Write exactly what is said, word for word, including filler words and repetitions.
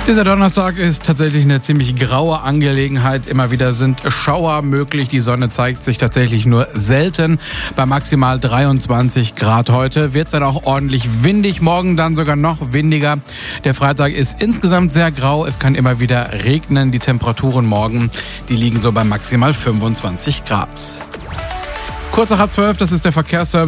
Dieser Donnerstag ist tatsächlich eine ziemlich graue Angelegenheit. Immer wieder sind Schauer möglich. Die Sonne zeigt sich tatsächlich nur selten. Bei maximal dreiundzwanzig Grad heute wird es dann auch ordentlich windig. Morgen dann sogar noch windiger. Der Freitag ist insgesamt sehr grau. Es kann immer wieder regnen. Die Temperaturen morgen, die liegen so bei maximal fünfundzwanzig Grad. Kurz nach halb zwölf, das ist der Verkehrsservice.